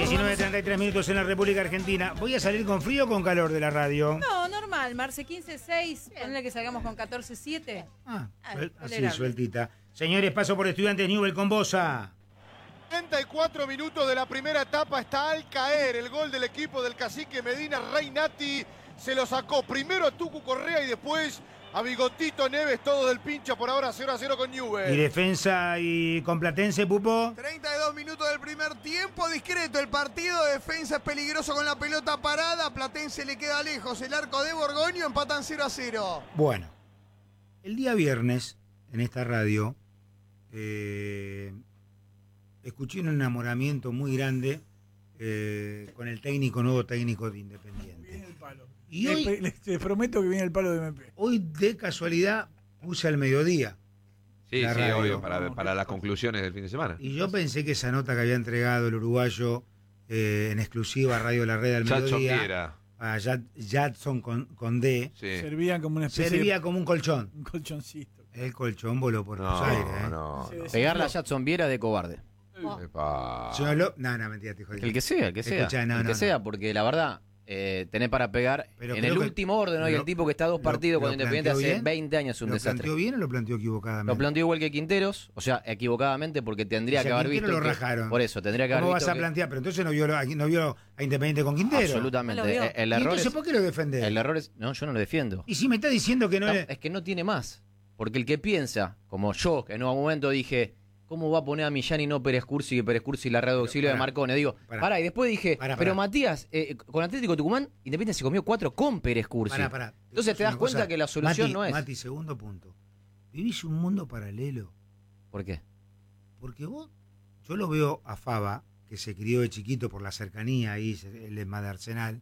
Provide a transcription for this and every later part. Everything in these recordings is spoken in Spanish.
19:33 minutos en la República Argentina. ¿Voy a salir con frío o con calor de la radio? No, normal, Marce 15.6, ponle que salgamos con 14.7. Así, sueltita. Señores, paso por Estudiantes Newell con Bosa. 34 minutos de la primera etapa, está al caer el gol del equipo del cacique Medina. Reynati se lo sacó primero a Tucu Correa y después a Bigotito Neves, todo del pincha. Por ahora 0-0 con Newell. ¿Y defensa y con Platense, Pupo? 32 minutos del primer tiempo, discreto el partido, defensa es peligroso con la pelota parada, Platense le queda lejos, el arco de Borgoño, empatan 0-0. Bueno, el día viernes, en esta radio, escuché un enamoramiento muy grande con el nuevo técnico de Independiente. Viene el palo. Y hoy, les prometo que viene el palo de MP. Hoy, de casualidad, puse al mediodía. Sí, la sí, radio. obvio, para las conclusiones del fin de semana. Y yo pensé que esa nota que había entregado el uruguayo en exclusiva a Radio La Red al mediodía, a Jadson con D, sí. Servían como una especie servía como un colchón. Un colchoncito. El colchón voló por los aires. No. Pegarle a Jadson Viera de cobarde. No, mentira, te jodí. El que sea, Escuchá, el que sea, porque la verdad, tenés para pegar pero en el último orden, hoy el tipo que está a 2 partidos con Independiente hace bien? 20 años es un desastre. ¿Lo planteó bien o lo planteó equivocadamente? Lo planteó igual que Quinteros, o sea, equivocadamente porque tendría que haber visto. Lo rajaron. Por eso, tendría que haber ¿Cómo visto. vas a plantear? Pero entonces no vio a Independiente con Quintero. Absolutamente. El error entonces, es, ¿por qué lo defendés? El error es. No, yo no lo defiendo. Y si me está diciendo que no es que no tiene más. Porque el que piensa, como yo, que en un momento dije, ¿cómo va a poner a Millán y no Pérez Cursi, que Pérez Cursi la red de auxilio de Marcone? Digo, pará, y después dije, pero Matías, con Atlético Tucumán, Independiente se comió 4 con Pérez Cursi. Entonces te das cuenta que la solución no es. Mati, segundo punto. Vivís un mundo paralelo. ¿Por qué? Porque yo lo veo a Faba, que se crió de chiquito por la cercanía, ahí, él es más de Arsenal,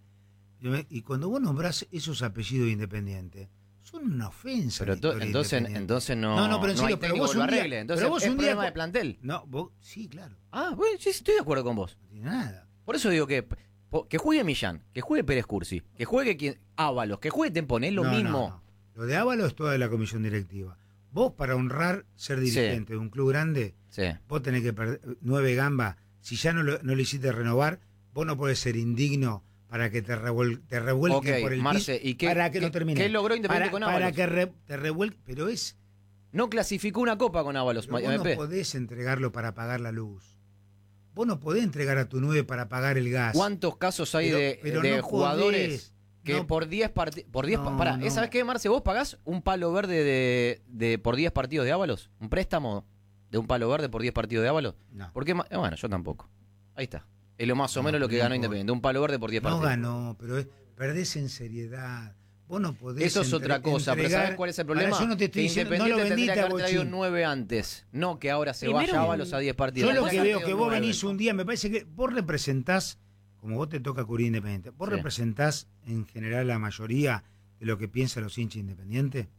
y cuando vos nombrás esos apellidos de Independiente, son una ofensa. Pero entonces no, pero en serio, hay técnico que lo arregle. Entonces pero vos es un problema de plantel. No, vos, sí, claro. Ah, bueno, sí, estoy de acuerdo con vos. No tiene nada. Por eso digo que juegue Millán, que juegue Pérez Cursi, que juegue Ábalos, que juegue Temponé, es lo mismo. No. Lo de Ábalos es toda de la comisión directiva. Vos, para honrar ser dirigente de un club grande, vos tenés que perder 9 gambas. Si ya no lo hiciste renovar, vos no podés ser indigno para que te revuelquen por el Marce, ¿y para que no termine. ¿Qué logró Independiente con Ábalos? Para que te revuelquen, pero es... No clasificó una copa con Ábalos. Vos no podés entregarlo para pagar la luz. Vos no podés entregar a tu 9 para pagar el gas. ¿Cuántos casos hay de jugadores que por 10 partidos... ¿Sabés qué, Marce? ¿Vos pagás un palo verde por 10 partidos de Ábalos? ¿Un préstamo de un palo verde por 10 partidos de Ábalos? No. ¿Por qué? Bueno, yo tampoco. Ahí está. Es lo más o menos lo que ganó Independiente. Un palo verde por 10 partidos. No ganó, pero perdés en seriedad. Vos no podés. Eso es otra cosa, pero ¿sabés cuál es el problema? Yo no te estoy diciendo, Independiente no lo tendría que haber traído Bochín. 9 antes. No que ahora se vaya Ábalos a 10 partidos. Yo lo que veo que vos venís un día, me parece que vos representás, como vos te toca cubrir Independiente, vos representás en general la mayoría de lo que piensan los hinchas independientes.